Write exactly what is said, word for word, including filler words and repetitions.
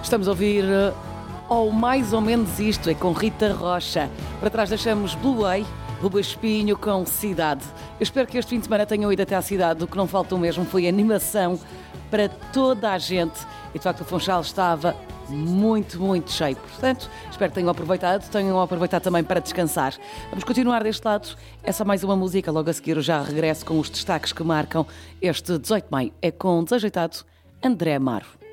Estamos a ouvir uh, ou mais ou menos isto, é com Rita Rocha. Para trás deixamos Blue Way, Ruba Espinho com Cidade. Eu espero que este fim de semana tenham ido até à cidade. O que não faltou mesmo foi animação para toda a gente. E de facto o Funchal estava muito, muito cheio. Portanto, espero que tenham aproveitado, tenham aproveitado também para descansar. Vamos continuar deste lado. Essa é mais uma música. Logo a seguir eu já regresso com os destaques que marcam este dezoito de maio. É com Desajeitado, André Amaro.